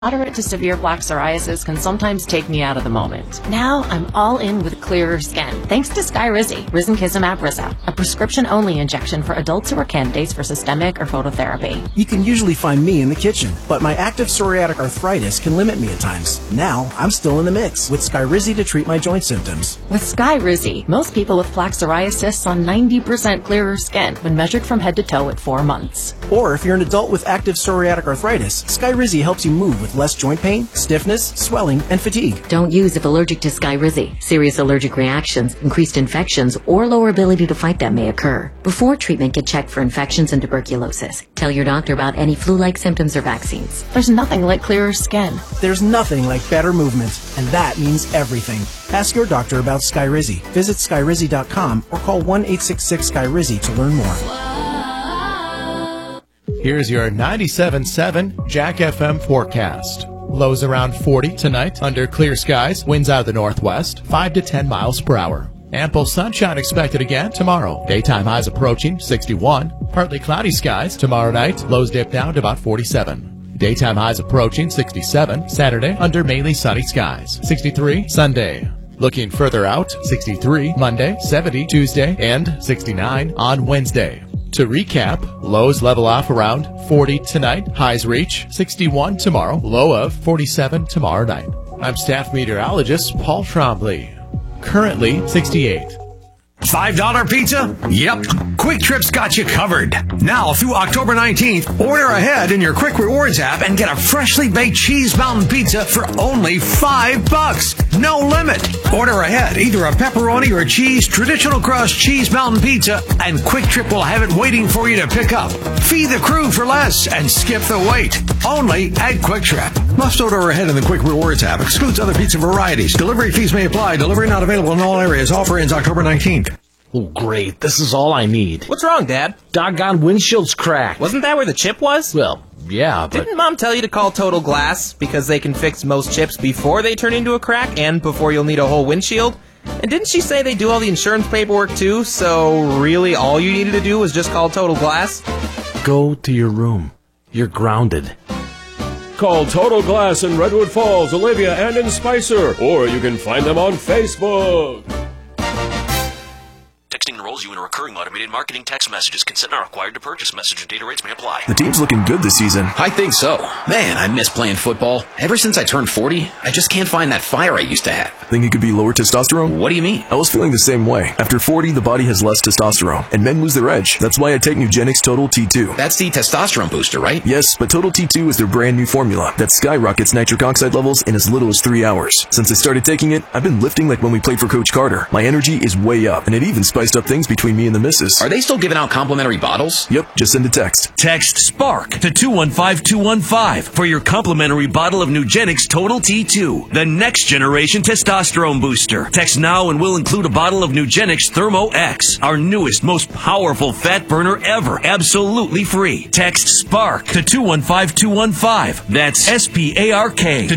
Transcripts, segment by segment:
Moderate to severe plaque psoriasis can sometimes take me out of the moment. Now I'm all in with clearer skin, thanks to Skyrizi, risankizumab Rizzo, a prescription-only injection for adults who are candidates for systemic or phototherapy. You can usually find me in the kitchen, but my active psoriatic arthritis can limit me at times. Now I'm still in the mix with Skyrizi to treat my joint symptoms. With Skyrizi, most people with plaque psoriasis saw 90% clearer skin when measured from head to toe at 4 months. Or if you're an adult with active psoriatic arthritis, Skyrizi helps you move with less joint pain, stiffness, swelling, and fatigue. Don't use if allergic to Skyrizi. Serious allergic reactions, increased infections, or lower ability to fight them may occur. Before treatment, get checked for infections and tuberculosis. Tell your doctor about any flu-like symptoms or vaccines. There's nothing like clearer skin. There's nothing like better movement, and that means everything. Ask your doctor about Skyrizi. Visit Skyrizi.com or call 1-866-SKYRIZI to learn more. Here's your 97.7 Jack FM forecast. Lows around 40 tonight under clear skies, winds out of the northwest, 5 to 10 miles per hour. Ample sunshine expected again tomorrow. Daytime highs approaching 61. Partly cloudy skies tomorrow night, lows dip down to about 47. Daytime highs approaching 67. Saturday under mainly sunny skies, 63 Sunday. Looking further out, 63 Monday, 70 Tuesday, and 69 on Wednesday. To recap, lows level off around 40 tonight, highs reach 61 tomorrow, low of 47 tomorrow night. I'm staff meteorologist Paul Trombley. Currently 68. $5 pizza? Yep. Quick Trip's got you covered. Now through October 19th, order ahead in your Quick Rewards app and get a freshly baked Cheese Mountain pizza for only $5. No limit. Order ahead either a pepperoni or cheese traditional crust Cheese Mountain pizza, and Quick Trip will have it waiting for you to pick up. Feed the crew for less and skip the wait. Only at Quick Trip. Must order ahead in the Quick Rewards app. Excludes other pizza varieties. Delivery fees may apply. Delivery not available in all areas. Offer ends October 19th. Oh, great. This is all I need. What's wrong, Dad? Doggone windshield's cracked. Wasn't that where the chip was? Well, yeah, but... Didn't Mom tell you to call Total Glass because they can fix most chips before they turn into a crack and before you'll need a whole windshield? And didn't she say they do all the insurance paperwork too, so really all you needed to do was just call Total Glass? Go to your room. You're grounded. Call Total Glass in Redwood Falls, Olivia, and in Spicer, or you can find them on Facebook. Texting enrolls you in a recurring automated marketing text messages. Consent not required to purchase. Message and data rates may apply. The team's looking good this season. I think so. Man, I miss playing football. Ever since I turned 40, I just can't find that fire I used to have. Think it could be lower testosterone? What do you mean? I was feeling the same way. After 40, the body has less testosterone, and men lose their edge. That's why I take Nugenix Total T2. That's the testosterone booster, right? Yes, but Total T2 is their brand new formula that skyrockets nitric oxide levels in as little as 3 hours. Since I started taking it, I've been lifting like when we played for Coach Carter. My energy is way up, and it even spiced up things between me and the missus. Are they still giving out complimentary bottles? Yep, just send a text. Text SPARK to 215215 for your complimentary bottle of Nugenix Total T2, the next generation testosterone booster. Text now and we'll include a bottle of Nugenix Thermo X, our newest, most powerful fat burner ever, absolutely free. Text SPARK to 215215. That's SPARK to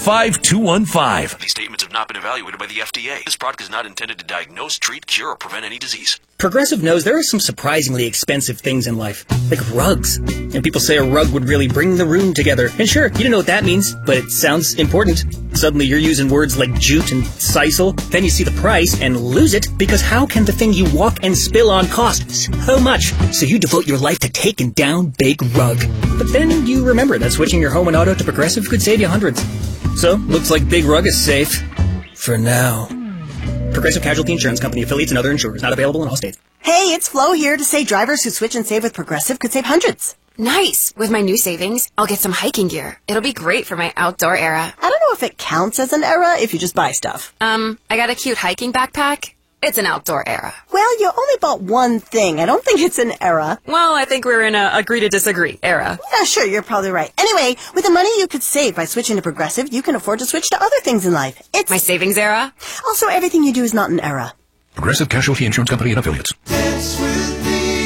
215215. These statements have not been evaluated by the FDA. This product is not intended to diagnose, treat, cure, or prevent any disease. Progressive knows there are some surprisingly expensive things in life, like rugs. And people say a rug would really bring the room together. And sure, you don't know what that means, but it sounds important. Suddenly you're using words like jute and sisal, then you see the price and lose it, because how can the thing you walk and spill on cost so much? So you devote your life to taking down Big Rug. But then you remember that switching your home and auto to Progressive could save you hundreds. So, looks like Big Rug is safe. For now. Progressive Casualty Insurance Company, affiliates, and other insurers. Not available in all states. Hey, it's Flo here to say drivers who switch and save with Progressive could save hundreds. Nice! With my new savings, I'll get some hiking gear. It'll be great for my outdoor era. I don't know if it counts as an era if you just buy stuff. I got a cute hiking backpack. It's an outdoor era. Well, you only bought one thing. I don't think it's an era. Well, I think we're in a agree to disagree era. Yeah, sure, you're probably right. Anyway, with the money you could save by switching to Progressive, you can afford to switch to other things in life. It's my savings era. Also, everything you do is not an era. Progressive Casualty Insurance Company and affiliates. Dance with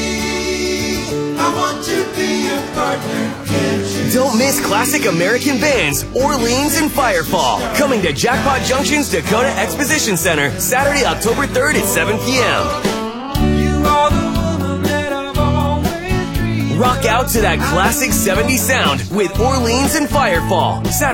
me. I want to be your partner. Don't miss classic American bands Orleans and Firefall, coming to Jackpot Junction's Dakota Exposition Center Saturday, October 3rd at 7 p.m. Rock out to that classic 70s sound with Orleans and Firefall.